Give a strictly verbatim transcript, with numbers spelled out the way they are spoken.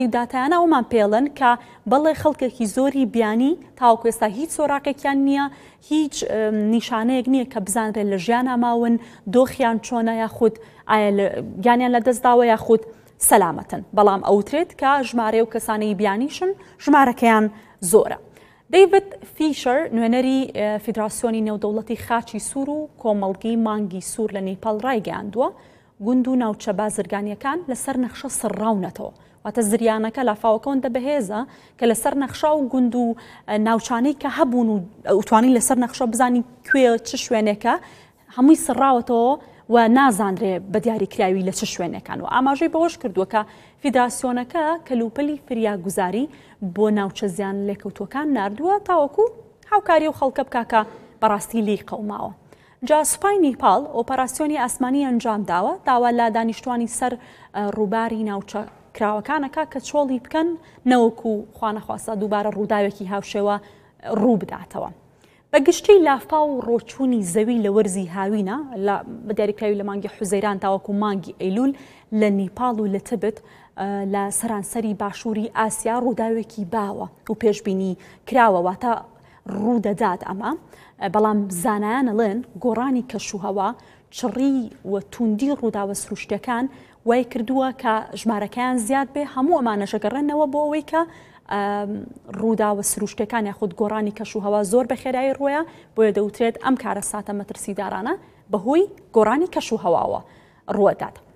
داتایانە ئەومان پێڵن کە بەڵێ خەڵکێکی زۆری بیانی تاوەکو ئێستا هیچ سۆراقێکیان نییە، هیچ نیشانەیەک نییە کە بزانرێت لە ژیان ئاماون دۆخیان چۆنە یاخود گیانیان لە دەستداوە یاخود سەلامەتن. بەڵام ئەوترێت کە ژمارە و کەسانەی بیانیشن ژمارەکەیان زۆرە. دەیڤد فیشەر نوێنەری فیدراسیۆنی نێودەوڵەتی خاچی سوور و کۆمەڵگەی مانگی سوور لە نیپال ڕایگەیاندووە گوند و ناوچە بازرگانیەکان لەسەر نەخشە سڕاونەتەوە. واتە زریانەکە لافاوەکەون دەبەهێزە کە لەسەر نەخشا و گوند و ناوچانەی کە هەبوون و ئەوتوانی لەسەر نەخشە بزانی کوێ چ شوێنێکە هەمووی سڕاوەتەوە و نازانرێ بە دیاریکراوی لە چ شوێنەکان و ئاماژەی بەوەش کردووە کە فیدراسیۆنەکە کەلوپەلی فریاگوزاری بۆ ناوچە زیان لێکەوتووەکان ناردووە تاوەکو هاوکاری و خەڵکە بکاکە بەڕاستی لی قەوماوە. جا سوپای نیپال ئۆپەراسیۆنی ئاسمانی ئەنجام داوە داوا لە دانیشتوانی سەر ڕووباری ناوچە کراوەکانەکە کە چۆڵی بکەن نەوەکو خوانەخواستە دووبارە ڕووداوێکی هاوشێوە ڕوو بداتەوە. بە گشتی لافا و ڕۆچوونی زەوی لە وەرزی هاوینە بە دیاریکراوی لە مانگی حوزەیران تاوەکو مانگی ئەیلول لە نیپال و لە تبت لە سەرانسەری باشووری ئاسیا ڕووداوێکی باوە و پێشبینی کراوە واتە ڕوودەدات ئەمە. بەڵام زانایان ئەڵێن گۆڕانی کەشوهەوا چڕی و توندی ڕووداوە سروشتەکان وای کردووە کە ژمارەکەیان زیاد بێ هەموو ئەمانە شەگەڕێنەوە بۆ ئەوەی کە ڕووداوە سروشتەکان یاخود گۆڕانی کەشوهەوا زۆر بە خێرایی ڕوویە بۆیە دەوترێت ئەم کارە ساتە مەترسیدارانە بەهۆی گۆڕانی کەشوهەواوە ڕووەدات.